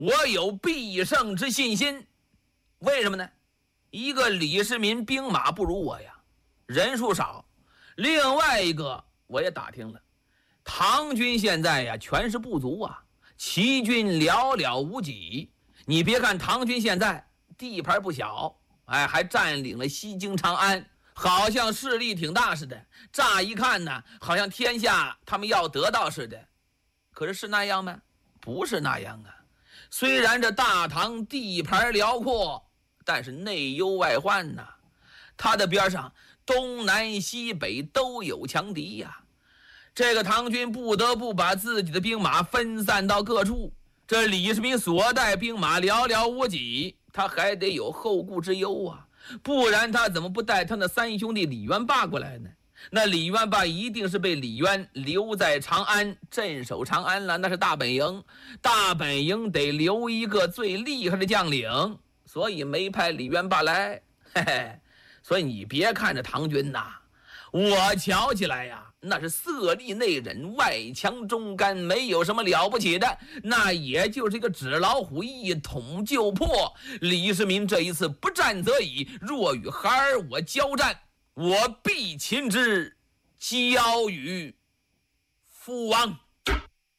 我有必胜之信心。为什么呢？一个李世民兵马不如我呀，人数少。另外一个我也打听了，唐军现在呀全是不足啊，齐军寥寥无几。你别看唐军现在地盘不小，还占领了西京长安，好像势力挺大似的，乍一看呢，好像天下他们要得到似的。可是那样吗？不是那样啊。虽然这大唐地盘辽阔，但是内忧外患呐，它的边上东南西北都有强敌呀。这个唐军不得不把自己的兵马分散到各处，这李世民所带兵马寥寥无几，他还得有后顾之忧啊，不然他怎么不带他那三兄弟李渊霸过来呢？那李渊霸一定是被李渊留在长安镇守长安了，那是大本营，大本营得留一个最厉害的将领，所以没派李渊霸来。嘿嘿，所以你别看着唐军呐，我瞧起来呀，那是色厉内荏，外强中干，没有什么了不起的，那也就是一个纸老虎，一捅就破。李世民这一次不战则已，若与孩儿我交战，我必擒之，交与父王。